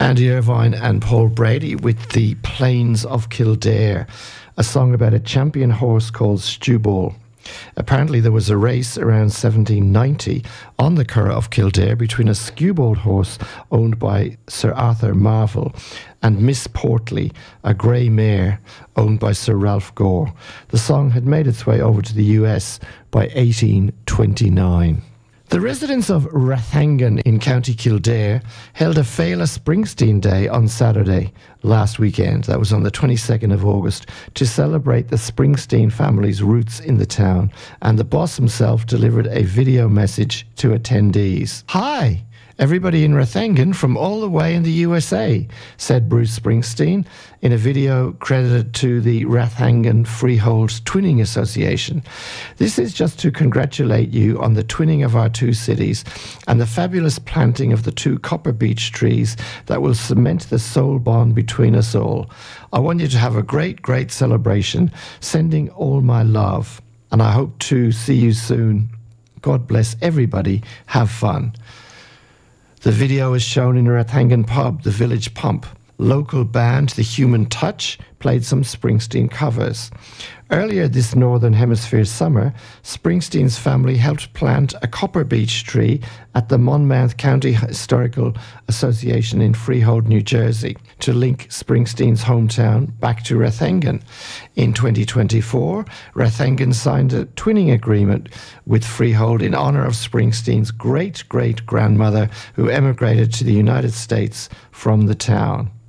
Andy Irvine and Paul Brady with The Plains of Kildare, a song about a champion horse called Stewball. Apparently there was a race around 1790 on the Curragh of Kildare between a skewbald horse owned by Sir Arthur Marvel and Miss Portley, a grey mare owned by Sir Ralph Gore. The song had made its way over to the US by 1829. The residents of Rathangan in County Kildare held a Féile Springsteen Day on Saturday last weekend, that was on the 22nd of August, to celebrate the Springsteen family's roots in the town, and the boss himself delivered a video message to attendees. "Hi, everybody in Rathangan from all the way in the USA," said Bruce Springsteen in a video credited to the Rathangan Freehold Twinning Association. "This is just to congratulate you on the twinning of our two cities and the fabulous planting of the two copper beech trees that will cement the soul bond between us all. I want you to have a great, great celebration, sending all my love, and I hope to see you soon. God bless everybody. Have fun." The video is shown in a Rathangan pub, the Village Pump. Local band The Human Touch played some Springsteen covers. Earlier this Northern Hemisphere summer, Springsteen's family helped plant a copper beech tree at the Monmouth County Historical Association in Freehold, New Jersey, to link Springsteen's hometown back to Rathangan. In 2024, Rathangan signed a twinning agreement with Freehold in honour of Springsteen's great-great-grandmother who emigrated to the United States from the town.